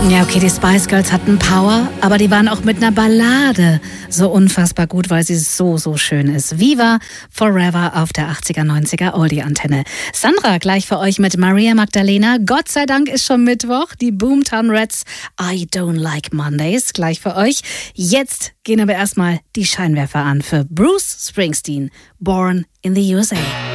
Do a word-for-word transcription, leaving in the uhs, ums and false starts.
Ja, okay, die Spice Girls hatten Power, aber die waren auch mit einer Ballade so unfassbar gut, weil sie so, so schön ist. Viva Forever auf der achtziger, neunziger Oldie-Antenne. Sandra, gleich für euch mit Maria Magdalena. Gott sei Dank ist schon Mittwoch. Die Boomtown Rats, I Don't Like Mondays, gleich für euch. Jetzt gehen aber erstmal die Scheinwerfer an für Bruce Springsteen, Born in the U S A.